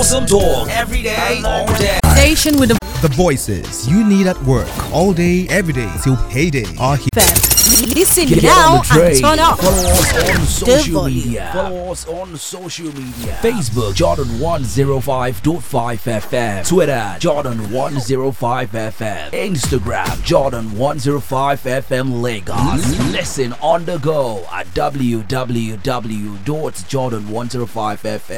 Awesome talk every day, all day. Station with The voices you need at work all day, every day till payday are here. Listen Get now on the train. and turn up. Follow us on social volume. media. Follow us on social media. Facebook Jordan 105.5 FM. Twitter Jordan 105 FM. Instagram Jordan 105 FM Lagos. Listen on the go at www.jordan105fm.